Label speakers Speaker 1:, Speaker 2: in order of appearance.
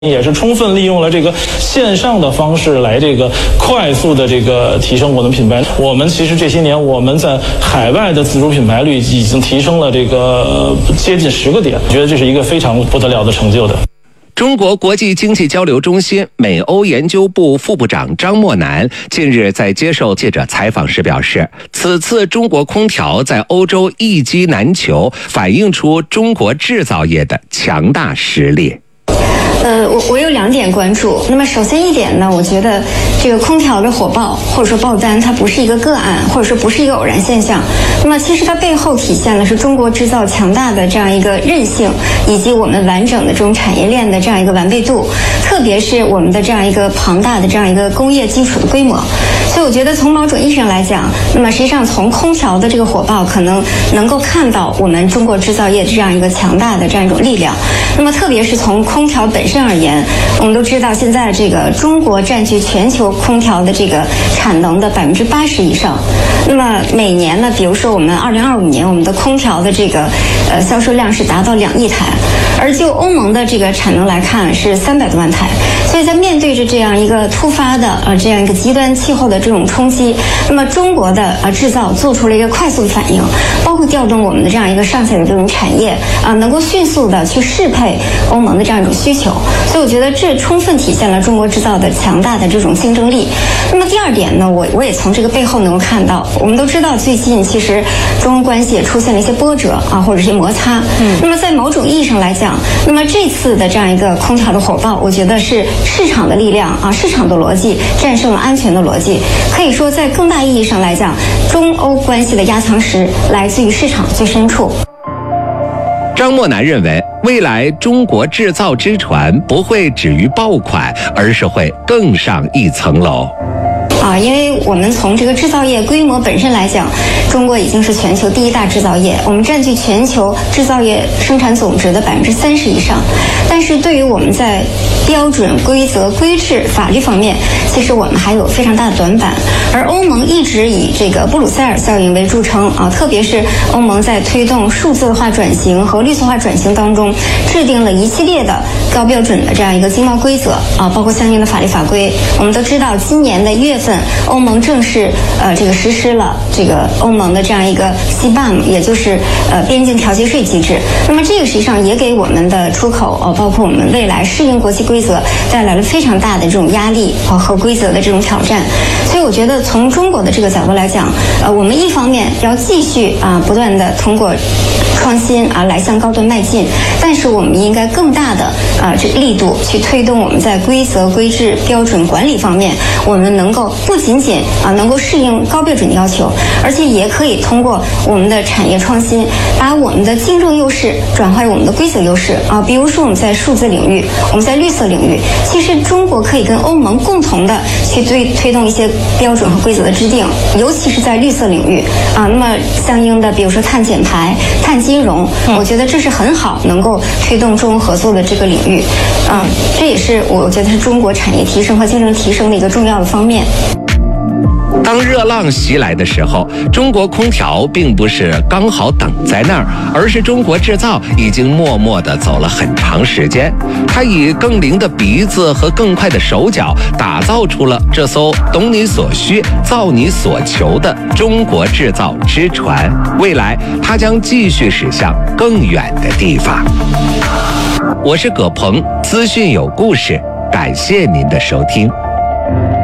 Speaker 1: 也是充分利用了这个线上的方式来这个快速的这个提升我们品牌。我们其实这些年我们在海外的自主品牌率已经提升了这个接近10个点，我觉得这是一个非常不得了的成就的。
Speaker 2: 中国国际经济交流中心美欧研究部副部长张默南近日在接受记者采访时表示，此次中国空调在欧洲一机难求，反映出中国制造业的强大实力。
Speaker 3: 我有2点关注。那么首先一点呢，我觉得这个空调的火爆或者说爆单，它不是一个个案，或者说不是一个偶然现象。那么其实它背后体现的是中国制造强大的这样一个韧性，以及我们完整的这种产业链的这样一个完备度，特别是我们的这样一个庞大的这样一个工业基础的规模。所以我觉得从某种意义上来讲，那么实际上从空调的这个火爆，可能够看到我们中国制造业这样一个强大的这样一种力量。那么特别是从空调本身而言，我们都知道现在这个中国占据全球空调的这个产能的80%以上。那么每年呢，比如说我们2025年我们的空调的这个销售量是达到2亿台，而就欧盟的这个产能来看是300多万台。所以在面对着这样一个突发的这样一个极端气候的这种冲击，那么中国的制造做出了一个快速反应，包括调动我们的这样一个上下游这种产业能够迅速的去适配欧盟的这样一种需求。所以我觉得这充分体现了中国制造的强大的这种竞争力。那么第2点呢，我也从这个背后能够看到，我们都知道最近其实中欧关系也出现了一些波折或者是摩擦。那么在某种意义上来讲，那么这次的这样一个空调的火爆，我觉得是市场的力量市场的逻辑战胜了安全的逻辑。可以说在更大意义上来讲，中欧关系的压舱石来自于市场最深处。
Speaker 2: 张默南认为，未来中国制造之船不会止于爆款，而是会更上一层楼。
Speaker 3: 因为我们从这个制造业规模本身来讲，中国已经是全球第1大制造业，我们占据全球制造业生产总值的30%以上。但是对于我们在标准、规则、规制、法律方面，其实我们还有非常大的短板。而欧盟一直以这个布鲁塞尔效应为著称特别是欧盟在推动数字化转型和绿色化转型当中，制定了一系列的高标准的这样一个经贸规则包括相应的法律法规。我们都知道，今年的1月份，欧盟正式这个实施了这个欧盟的这样一个 CBAM， 也就是边境调节税机制。那么这个实际上也给我们的出口包括我们未来适应国际规则带来了非常大的这种压力和规则的这种挑战。所以我觉得从中国的这个角度来讲，我们一方面要继续不断的通过创新来向高端迈进，但是我们应该更大的这力度去推动我们在规则、规制、标准管理方面，我们能够不仅仅能够适应高标准的要求，而且也可以通过我们的产业创新，把我们的竞争优势转化为我们的规则优势比如说我们在数字领域，我们在绿色领域，其实中国可以跟欧盟共同的去推动一些标准和规则的制定，尤其是在绿色领域那么相应的比如说碳减排、碳金融，我觉得这是很好能够推动中欧合作的这个领域这也是我觉得是中国产业提升和竞争提升的一个重要的方面。
Speaker 2: 当热浪袭来的时候，中国空调并不是刚好等在那儿，而是中国制造已经默默地走了很长时间。它以更灵的鼻子和更快的手脚，打造出了这艘懂你所需、造你所求的中国制造之船。未来，它将继续驶向更远的地方。我是葛鹏，资讯有故事，感谢您的收听。